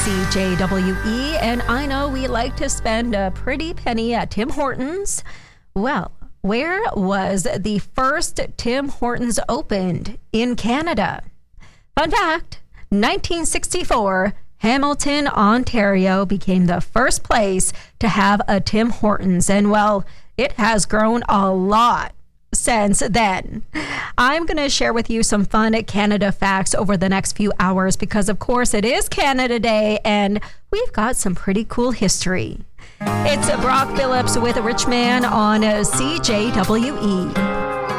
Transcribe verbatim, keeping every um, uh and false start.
C J W E, and I know we like to spend a pretty penny at Tim Hortons. Well, where was the first Tim Hortons opened? In Canada. Fun fact, nineteen sixty-four, Hamilton, Ontario became the first place to have a Tim Hortons, and well, it has grown a lot since then. I'm going to share with you some fun Canada facts over the next few hours because, of course, it is Canada Day and we've got some pretty cool history. It's Brock Phillips with Rich Man on C J W E.